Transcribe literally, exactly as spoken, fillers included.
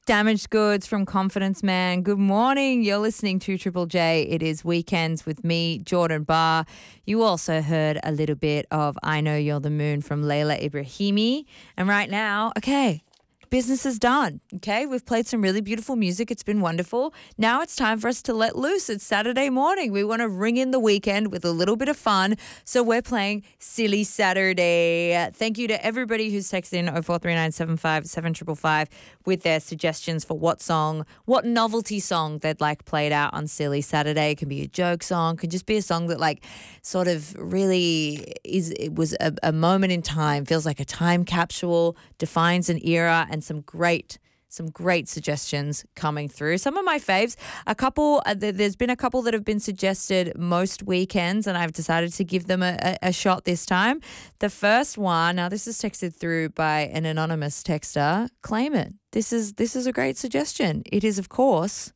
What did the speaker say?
Damaged Goods from Confidence Man. Good morning. You're listening to Triple J. It is Weekends with me, Jordan Barr. You also heard a little bit of I Know You're the Moon from Layla Ibrahimi. And right now, okay, business is done. Okay, we've played some really beautiful music. It's been wonderful. Now it's time for us to let loose. It's Saturday morning. We want to ring in the weekend with a little bit of fun. So we're playing Silly Saturday. Thank you to everybody who's texted in oh four three nine seven five seven five five with their suggestions for what song, what novelty song they'd like played out on Silly Saturday. It can be a joke song, it can just be a song that like sort of really is, it was a, a moment in time, feels like a time capsule, defines an era, and some great some great suggestions coming through. Some of my faves, a couple, uh, th- there's been a couple that have been suggested most weekends, and I've decided to give them a, a, a shot this time. The first one, now this is texted through by an anonymous texter, Claim It. This is this is a great suggestion. It is, of course,